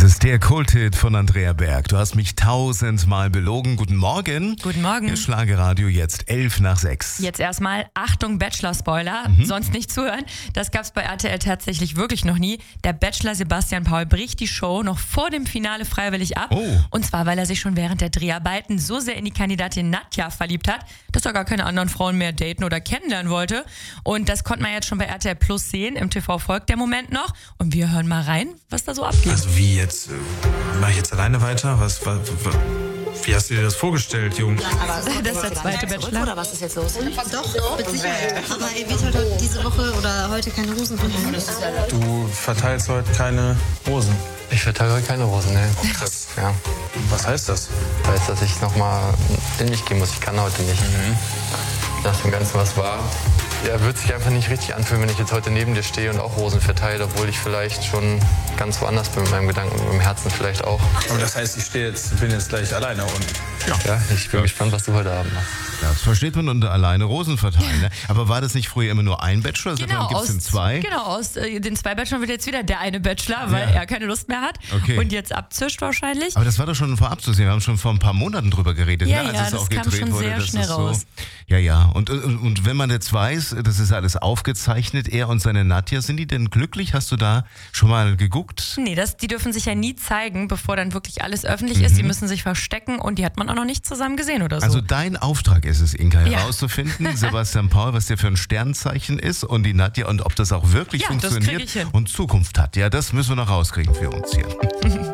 ist der Kulthit von Andrea Berg. Du hast mich 1000-mal belogen. Guten Morgen. Guten Morgen. Hier Schlagerradio jetzt 11:05. Jetzt erstmal Achtung Bachelor-Spoiler, sonst nicht zuhören. Das gab's bei RTL tatsächlich wirklich noch nie. Der Bachelor Sebastian Paul bricht die Show noch vor dem Finale freiwillig ab. Oh. Und zwar, weil er sich schon während der Dreharbeiten so sehr in die Kandidatin Nadja verliebt hat, dass er gar keine anderen Frauen mehr daten oder kennenlernen wollte. Und das konnte man jetzt schon bei RTL Plus sehen. Im TV folgt der Moment noch. Und wir hören mal rein, was da so abgeht. Also wie jetzt? Mache ich jetzt alleine weiter? Wie hast du dir das vorgestellt, Jung? Das ist der zweite Bachelor. Oder was ist jetzt los? Doch, mit Sicherheit. Aber ihr wird heute diese Woche oder heute keine Hosen verteilen. Du verteilst heute keine Hosen. Ich verteile heute keine Rosen, ne? Krass. Ja. Was heißt das? Weiß, dass ich nochmal in mich gehen muss. Ich kann heute nicht. Nach dem Ganzen, was war. Ja, wird sich einfach nicht richtig anfühlen, wenn ich jetzt heute neben dir stehe und auch Rosen verteile, obwohl ich vielleicht schon ganz woanders bin mit meinem Gedanken und mit dem Herzen vielleicht auch. Aber das heißt, ich bin jetzt gleich alleine unten. Ja, ich bin gespannt, was du heute Abend machst. Das versteht man unter alleine Rosen verteilen. Ne? Aber war das nicht früher immer nur ein Bachelor? Genau, Gibt es denn zwei? Genau, aus den zwei Bachelorn wird jetzt wieder der eine Bachelor, weil er keine Lust mehr hat Okay. und jetzt abzischt wahrscheinlich. Aber das war doch schon vorab zu sehen. Wir haben schon vor ein paar Monaten drüber geredet, Ja, ne? Als ja, es das auch kam gedreht schon wurde. sehr Das schnell ist so, raus. Ja. Und wenn man jetzt weiß, das ist alles aufgezeichnet, er und seine Nadja, sind die denn glücklich? Hast du da schon mal geguckt? Nee, die dürfen sich ja nie zeigen, bevor dann wirklich alles öffentlich ist. Die müssen sich verstecken und die hat man auch noch nicht zusammen gesehen oder so. Also dein Auftrag ist es, Inka, Ja. herauszufinden, Sebastian Paul, was der für ein Sternzeichen ist und die Nadja und ob das auch wirklich Ja, das funktioniert krieg ich hin. und Zukunft hat. Ja, das müssen wir noch rauskriegen für uns hier.